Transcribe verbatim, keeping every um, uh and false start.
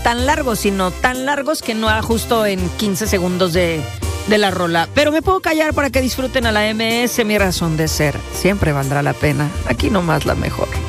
tan largos, sino tan largos que no ajusto en quince segundos de, de la rola. Pero me puedo callar para que disfruten a la M S, mi razón de ser. Siempre valdrá la pena. Aquí nomás la mejor.